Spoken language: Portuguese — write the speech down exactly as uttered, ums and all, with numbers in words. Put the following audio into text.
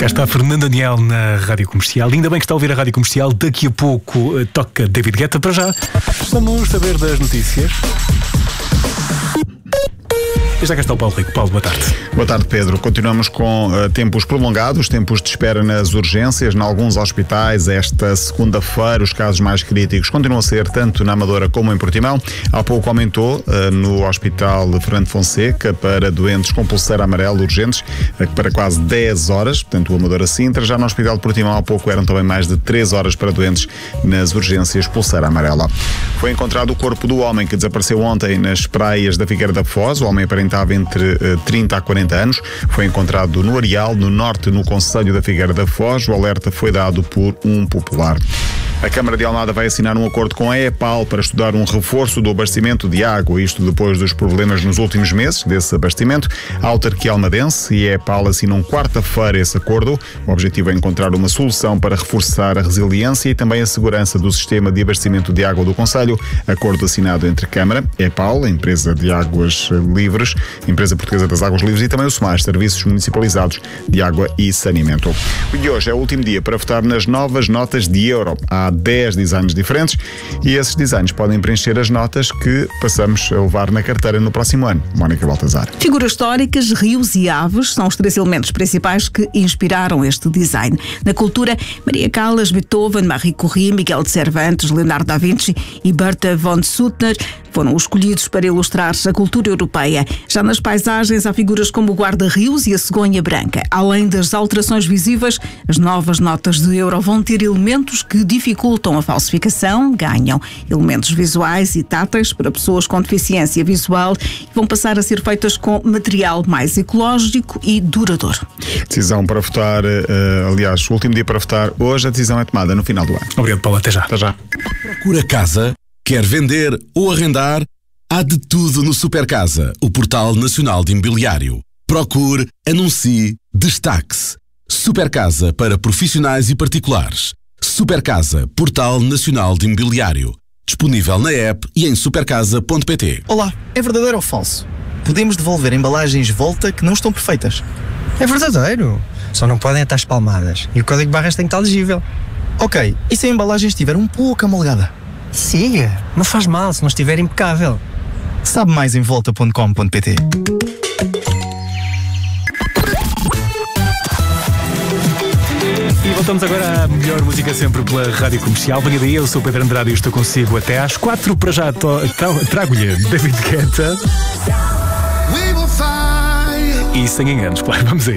Cá está Fernando Daniel na Rádio Comercial. Ainda bem que está a ouvir a Rádio Comercial. Daqui a pouco uh, toca David Guetta. Para já, vamos saber das notícias. E já cá está o Paulo Rico. Paulo, boa tarde. Boa tarde, Pedro. Continuamos com uh, tempos prolongados, tempos de espera nas urgências. Em alguns hospitais, esta segunda-feira, os casos mais críticos continuam a ser tanto na Amadora como em Portimão. Há pouco aumentou uh, no Hospital Fernando Fonseca para doentes com pulseira amarela urgentes, uh, para quase dez horas, portanto o Amadora Sintra. Já no Hospital de Portimão há pouco eram também mais de três horas para doentes nas urgências pulseira amarela. Foi encontrado o corpo do homem que desapareceu ontem nas praias da Figueira da Foz. O homem aparentava entre uh, trinta a quarenta anos. Foi encontrado no Areal, no norte, no concelho da Figueira da Foz. O alerta foi dado por um popular. A Câmara de Almada vai assinar um acordo com a EPAL para estudar um reforço do abastecimento de água, isto depois dos problemas nos últimos meses desse abastecimento. A autarquia almadense e a EPAL assinam quarta-feira esse acordo. O objetivo é encontrar uma solução para reforçar a resiliência e também a segurança do sistema de abastecimento de água do concelho. Acordo assinado entre Câmara, EPAL, a Empresa de Águas Livres, Empresa Portuguesa das Águas Livres, e também o SUMAS, Serviços Municipalizados de Água e Saneamento. E hoje é o último dia para votar nas novas notas de euro. Há dez designs diferentes e esses designs podem preencher as notas que passamos a levar na carteira no próximo ano. Mónica Baltazar. Figuras históricas, rios e aves são os três elementos principais que inspiraram este design. Na cultura, Maria Callas, Beethoven, Marie Curie, Miguel de Cervantes, Leonardo da Vinci e Bertha von Suttner foram escolhidos para ilustrar a cultura europeia. Já nas paisagens há figuras como o guarda-rios e a cegonha branca. Além das alterações visíveis, as novas notas de euro vão ter elementos que dificultam a falsificação, ganham elementos visuais e táteis para pessoas com deficiência visual e vão passar a ser feitas com material mais ecológico e duradouro. Decisão para votar, uh, aliás, o último dia para votar hoje, a decisão é tomada no final do ano. Obrigado, Paulo. Até já. Até já. Procura casa? Quer vender ou arrendar? Há de tudo no Supercasa, o portal nacional de imobiliário. Procure, anuncie, destaque-se. Supercasa para profissionais e particulares. Supercasa, portal nacional de imobiliário. Disponível na app e em supercasa ponto pt. Olá, é verdadeiro ou falso? Podemos devolver embalagens Volta que não estão perfeitas. É verdadeiro. Só não podem estar espalmadas. E o código de barras tem que estar legível. Ok, e se a embalagem estiver um pouco amolgada? Siga, não faz mal se não estiver impecável. Sabe mais em volta ponto com ponto pt. E voltamos agora à melhor música sempre pela Rádio Comercial. Bom dia, eu sou o Pedro Andrade e estou consigo até às quatro. Para já trago-lhe David Guetta. E sem enganos, claro, vamos aí.